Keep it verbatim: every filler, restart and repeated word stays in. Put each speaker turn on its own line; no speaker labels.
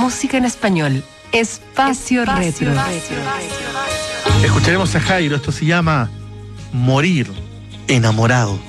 música en español. Espacio, Espacio Retro.
Retro. Escucharemos a Jairo, esto se llama Morir enamorado.